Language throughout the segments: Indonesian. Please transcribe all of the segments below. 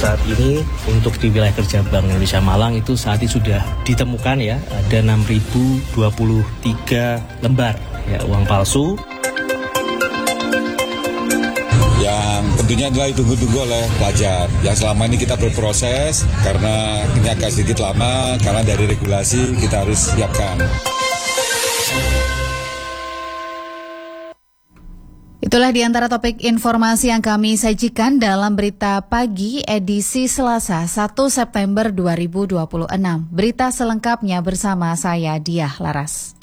Saat ini untuk di wilayah kerja Bank Indonesia Malang itu saat ini sudah ditemukan ya, ada 6.023 lembar ya uang palsu. Yang tentunya adalah ditunggu-tunggu oleh pelajar. Yang selama ini kita berproses karena ini agak sedikit lama, karena dari regulasi kita harus siapkan. Itulah di antara topik informasi yang kami sajikan dalam Berita Pagi edisi Selasa 1 September 2026. Berita selengkapnya bersama saya Diah Laras.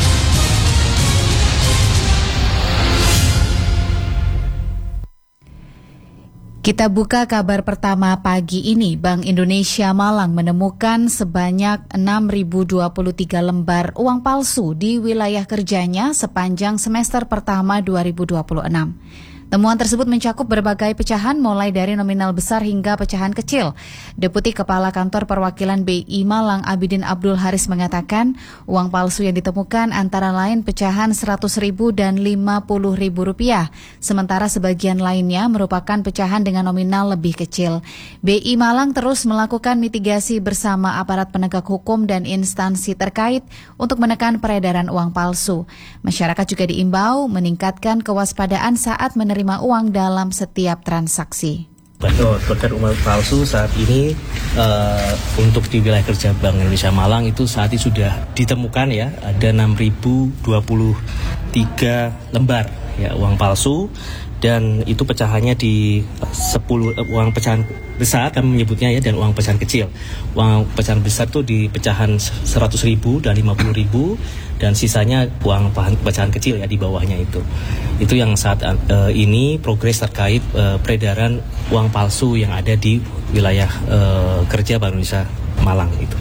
Kita buka kabar pertama pagi ini. Bank Indonesia Malang menemukan sebanyak 6.023 lembar uang palsu di wilayah kerjanya sepanjang semester pertama 2026. Temuan tersebut mencakup berbagai pecahan mulai dari nominal besar hingga pecahan kecil. Deputi Kepala Kantor Perwakilan BI Malang Abidin Abdul Haris mengatakan uang palsu yang ditemukan antara lain pecahan Rp100.000 dan Rp50.000. Sementara sebagian lainnya merupakan pecahan dengan nominal lebih kecil. BI Malang terus melakukan mitigasi bersama aparat penegak hukum dan instansi terkait untuk menekan peredaran uang palsu. Masyarakat juga diimbau meningkatkan kewaspadaan saat menerima uang dalam setiap transaksi. Betul, terkait uang palsu saat ini untuk di wilayah kerja Bank Indonesia Malang itu saat ini sudah ditemukan ya, ada 6.023 lembar ya uang palsu, dan itu pecahannya di 10 uang pecahan besar kami menyebutnya ya, dan uang pecahan kecil. Uang pecahan besar itu di pecahan Rp100.000 dan Rp50.000, dan sisanya uang pecahan kecil ya di bawahnya itu. Itu yang saat ini progres terkait peredaran uang palsu yang ada di wilayah kerja Bank Indonesia Malang itu.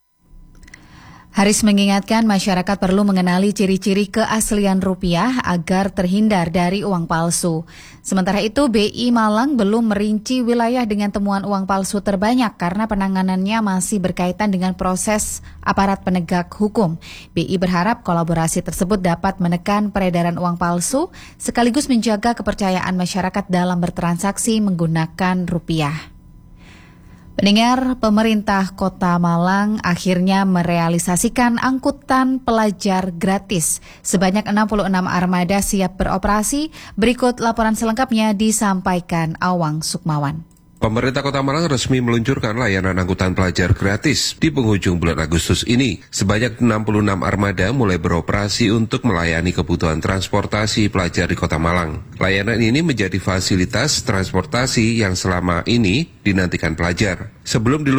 Haris mengingatkan masyarakat perlu mengenali ciri-ciri keaslian rupiah agar terhindar dari uang palsu. Sementara itu, BI Malang belum merinci wilayah dengan temuan uang palsu terbanyak karena penanganannya masih berkaitan dengan proses aparat penegak hukum. BI berharap kolaborasi tersebut dapat menekan peredaran uang palsu sekaligus menjaga kepercayaan masyarakat dalam bertransaksi menggunakan rupiah. Pendengar, pemerintah Kota Malang akhirnya merealisasikan angkutan pelajar gratis. Sebanyak 66 armada siap beroperasi. Berikut laporan selengkapnya disampaikan Awang Sukmawan. Pemerintah Kota Malang resmi meluncurkan layanan angkutan pelajar gratis di penghujung bulan Agustus ini. Sebanyak 66 armada mulai beroperasi untuk melayani kebutuhan transportasi pelajar di Kota Malang. Layanan ini menjadi fasilitas transportasi yang selama ini dinantikan pelajar. Sebelum